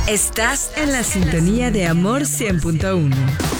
Estás en la sintonía de Amor 100.1.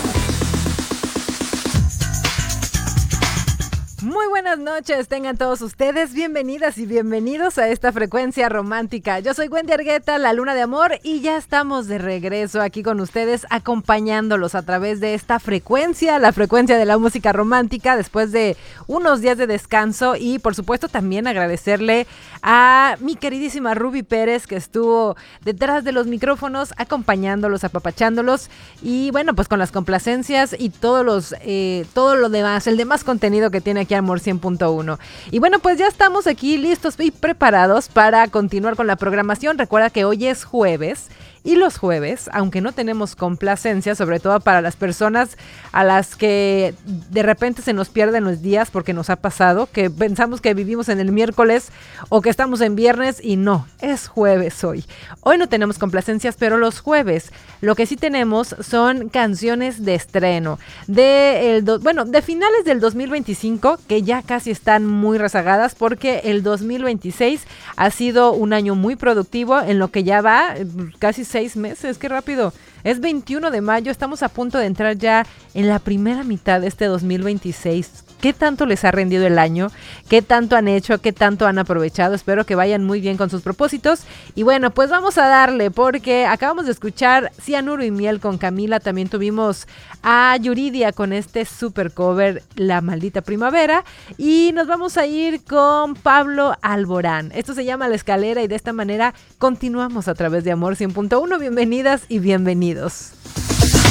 Muy buenas noches, tengan todos ustedes bienvenidas y bienvenidos a esta frecuencia romántica. Yo soy Wendy Argueta, la Luna de Amor, y ya estamos de regreso aquí con ustedes, acompañándolos a través de esta frecuencia, la frecuencia de la música romántica, después de unos días de descanso. Y por supuesto también agradecerle a mi queridísima Ruby Pérez, que estuvo detrás de los micrófonos, acompañándolos, apapachándolos, y bueno, pues con las complacencias y todo lo demás, el demás contenido que tiene aquí Amor 100.1. Y bueno, pues ya estamos aquí listos y preparados para continuar con la programación. Recuerda que hoy es jueves, y los jueves, aunque no tenemos complacencia, sobre todo para las personas a las que de repente se nos pierden los días, porque nos ha pasado que pensamos que vivimos en el miércoles o que estamos en viernes, y no, es jueves hoy. Hoy no tenemos complacencias, pero los jueves lo que sí tenemos son canciones de estreno de finales del 2025, que ya casi están muy rezagadas, porque el 2026 ha sido un año muy productivo en lo que ya va casi 6 meses, qué rápido. Es 21 de mayo, estamos a punto de entrar ya en la primera mitad de este 2026. ¿Qué tanto les ha rendido el año? ¿Qué tanto han hecho? ¿Qué tanto han aprovechado? Espero que vayan muy bien con sus propósitos. Y bueno, pues vamos a darle, porque acabamos de escuchar Cianuro y Miel con Camila. También tuvimos a Yuridia con este super cover, La Maldita Primavera. Y nos vamos a ir con Pablo Alborán. Esto se llama La Escalera, y de esta manera continuamos a través de Amor 100.1. Bienvenidas y bienvenidos.